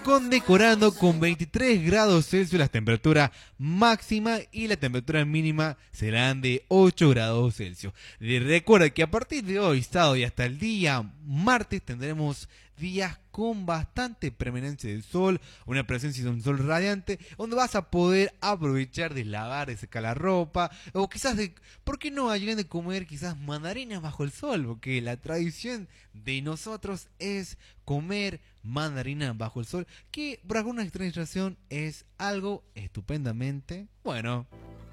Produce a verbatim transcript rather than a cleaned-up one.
condecorando con veintitrés grados Celsius la temperatura máxima y la temperatura mínima serán de ocho grados Celsius. Recuerda que a partir de hoy, sábado y hasta el día martes tendremos días con bastante preeminencia del sol, una presencia de un sol radiante, donde vas a poder aprovechar de lavar, de secar la ropa, o quizás de, ¿por qué no ayuden de comer quizás mandarinas bajo el sol? Porque la tradición de nosotros es comer mandarina bajo el sol, que por alguna extraña razón es algo estupendamente bueno.